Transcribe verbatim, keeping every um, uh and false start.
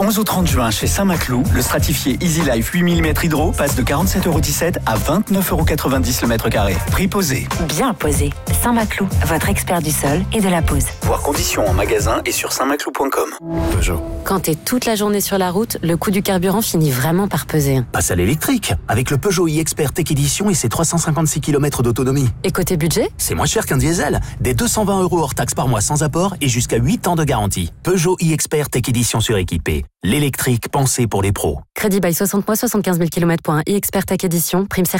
onze au trente juin, chez Saint-Maclou, le stratifié Easy Life huit millimètres Hydro passe de quarante-sept euros dix-sept à vingt-neuf euros quatre-vingt-dix le mètre carré. Prix posé. Bien posé. Saint-Maclou, votre expert du sol et de la pose. Voir conditions en magasin et sur saint maclou point com. Peugeot. Quand t'es toute la journée sur la route, le coût du carburant finit vraiment par peser. Passe à l'électrique, avec le Peugeot e-Expert Tech Edition et ses trois cent cinquante-six kilomètres d'autonomie. Et côté budget ? C'est moins cher qu'un diesel. Des deux cent vingt euros hors taxe par mois sans apport et jusqu'à huit ans de garantie. Peugeot e-Expert Tech Edition suréquipé. L'électrique pensé pour les pros. Crédit bail soixante mois, soixante-quinze mille kilomètres pour un e-Expert Tech Edition. Prime